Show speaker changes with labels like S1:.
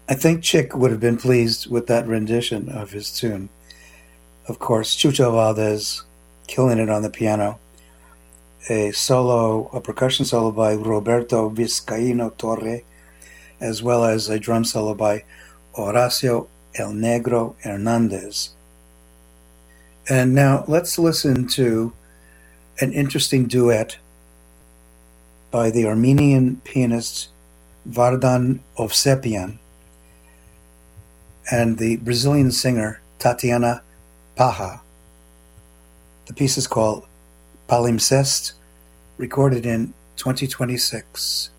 S1: I think Chick would have been pleased with that rendition of his tune. Of course, Chucho Valdez killing it on the piano. A percussion solo by Roberto Vizcaino Torre, as well as a drum solo by Horacio El Negro Hernandez. And now let's listen to an interesting duet by the Armenian pianist Vardan Ovsepian and the Brazilian singer Tatiana Paja. The piece is called Palimpsest, recorded in 2026.